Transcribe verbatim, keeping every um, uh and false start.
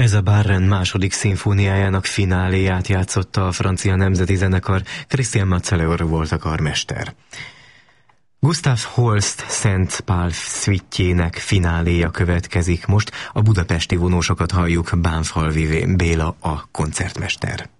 Geza Barren második szimfóniájának fináléját játszotta a francia nemzeti zenekar, Christian Matzeleor volt a karmester. Gustav Holst Szent Pál szüitjének fináléja következik most, a budapesti vonósokat halljuk, Bánfalvi Béla a koncertmester.